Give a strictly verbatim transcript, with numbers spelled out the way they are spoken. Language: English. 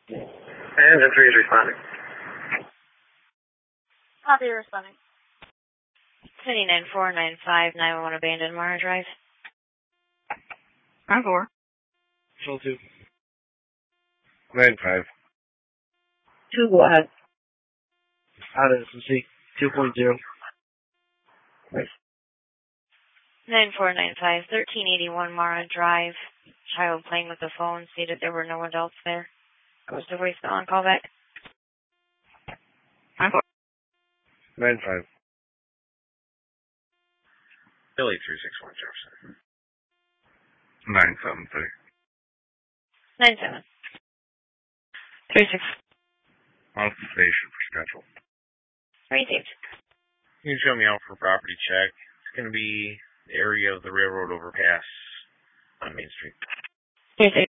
Engine three is responding. Copy, responding. City nine four nine five nine one one abandoned Mara Drive. nine four. Control two. nine five. two, go ahead. Out of S M C. two point zero. nine four nine five, thirteen eighty-one Mara Drive. Child playing with the phone, stated there were no adults there. Goes to voicemail on call back. nine four. nine five. Billy three six one Jefferson. nine seven three. nine seven. three six. Off the station for schedule. Received. You can show me out for property check. It's going to be the area of the railroad overpass on Main Street. Received.